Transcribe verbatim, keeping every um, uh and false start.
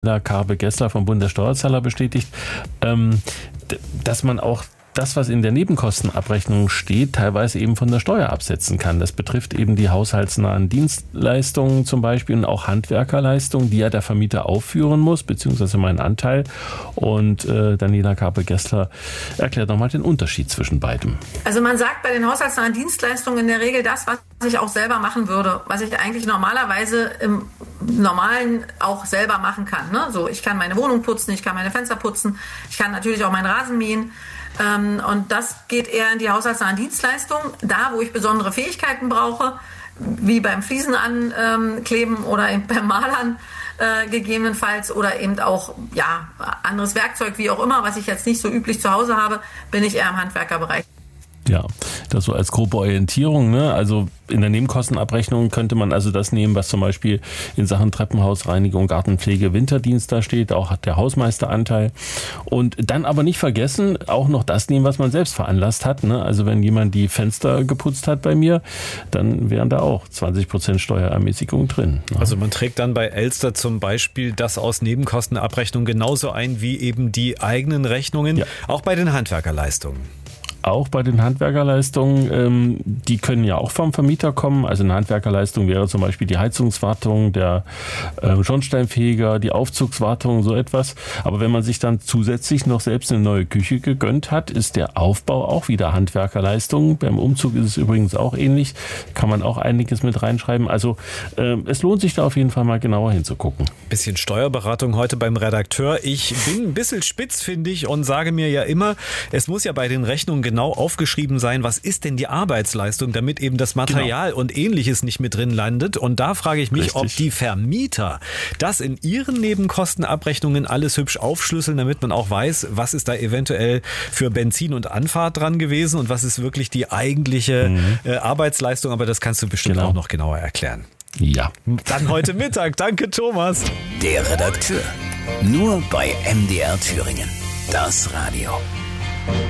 Karbe-Gessler vom Bund der Steuerzahler bestätigt, ähm, dass man auch das, was in der Nebenkostenabrechnung steht, teilweise eben von der Steuer absetzen kann. Das betrifft eben die haushaltsnahen Dienstleistungen zum Beispiel und auch Handwerkerleistungen, die ja der Vermieter aufführen muss, beziehungsweise meinen Anteil. Und äh, Daniela Karbe-Gessler erklärt nochmal den Unterschied zwischen beidem. Also man sagt bei den haushaltsnahen Dienstleistungen in der Regel das, was ich auch selber machen würde, was ich eigentlich normalerweise im Normalen auch selber machen kann. Ne? So, ich kann meine Wohnung putzen, ich kann meine Fenster putzen, ich kann natürlich auch meinen Rasen mähen. Ähm, und das geht eher in die haushaltsnahen Dienstleistungen, da wo ich besondere Fähigkeiten brauche, wie beim Fliesen ankleben ähm, oder eben beim Malern äh, gegebenenfalls oder eben auch ja anderes Werkzeug, wie auch immer, was ich jetzt nicht so üblich zu Hause habe, bin ich eher im Handwerkerbereich. Ja, das so als grobe Orientierung, ne? Also in der Nebenkostenabrechnung könnte man also das nehmen, was zum Beispiel in Sachen Treppenhausreinigung, Gartenpflege, Winterdienst da steht, auch hat der Hausmeisteranteil. Und dann aber nicht vergessen, auch noch das nehmen, was man selbst veranlasst hat, ne? Also wenn jemand die Fenster geputzt hat bei mir, dann wären da auch zwanzig Prozent Steuerermäßigung drin. Ne? Also man trägt dann bei Elster zum Beispiel das aus Nebenkostenabrechnung genauso ein wie eben die eigenen Rechnungen, ja. Auch bei den Handwerkerleistungen. Auch bei den Handwerkerleistungen, ähm, die können ja auch vom Vermieter kommen. Also eine Handwerkerleistung wäre zum Beispiel die Heizungswartung, der äh, Schornsteinfeger, die Aufzugswartung, so etwas. Aber wenn man sich dann zusätzlich noch selbst eine neue Küche gegönnt hat, ist der Aufbau auch wieder Handwerkerleistung. Beim Umzug ist es übrigens auch ähnlich. Kann man auch einiges mit reinschreiben. Also äh, es lohnt sich da auf jeden Fall mal genauer hinzugucken. Bisschen Steuerberatung heute beim Redakteur. Ich bin ein bisschen spitz, finde ich, und sage mir ja immer, es muss ja bei den Rechnungen genau aufgeschrieben sein, was ist denn die Arbeitsleistung, damit eben das Material genau. und Ähnliches nicht mit drin landet. Und da frage ich mich, Richtig. ob die Vermieter das in ihren Nebenkostenabrechnungen alles hübsch aufschlüsseln, damit man auch weiß, was ist da eventuell für Benzin und Anfahrt dran gewesen und was ist wirklich die eigentliche mhm. äh, Arbeitsleistung. Aber das kannst du bestimmt genau. auch noch genauer erklären. Ja. Dann heute Mittag. Danke, Thomas. Der Redakteur. Nur bei M D R Thüringen. Das Radio.